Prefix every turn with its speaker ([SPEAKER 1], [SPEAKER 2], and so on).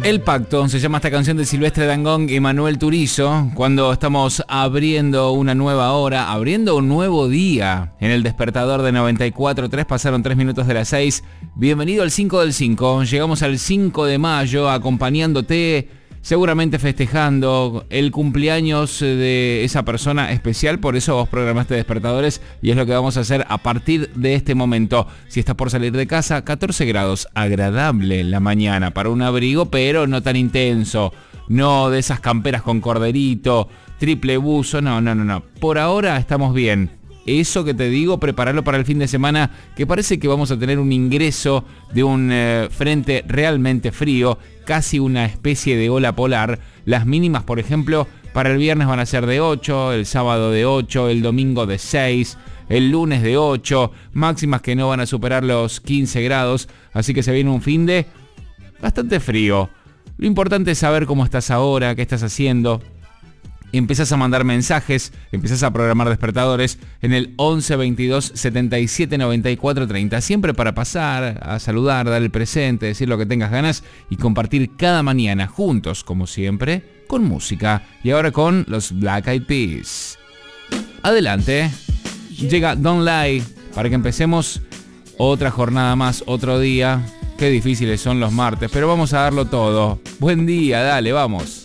[SPEAKER 1] El Pacto, se llama esta canción de Silvestre Dangond y Manuel Turizo, cuando estamos abriendo una nueva hora, abriendo un nuevo día en el despertador de 94.3, pasaron 3 minutos de las 6. Bienvenido al 5 del 5, llegamos al 5 de mayo acompañándote, seguramente festejando el cumpleaños de esa persona especial, por eso vos programaste despertadores y es lo que vamos a hacer a partir de este momento. Si estás por salir de casa, 14 grados, agradable la mañana para un abrigo, pero no tan intenso, no de esas camperas con corderito, triple buzo, no. Por ahora estamos bien. Eso que te digo, prepararlo para el fin de semana, que parece que vamos a tener un ingreso de un frente realmente frío, casi una especie de ola polar. Las mínimas, por ejemplo, para el viernes van a ser de 8, el sábado de 8, el domingo de 6, el lunes de 8, máximas que no van a superar los 15 grados, así que se viene un fin de bastante frío. Lo importante es saber cómo estás ahora, qué estás haciendo. Empezás a mandar mensajes, empezás a programar despertadores en el 11 22 77 94 30. Siempre para pasar, a saludar, dar el presente, decir lo que tengas ganas y compartir cada mañana juntos, como siempre, con música. Y ahora con los Black Eyed Peas. Adelante, llega Don't Lie para que empecemos otra jornada más, otro día. Qué difíciles son los martes, pero vamos a darlo todo. Buen día, dale, vamos.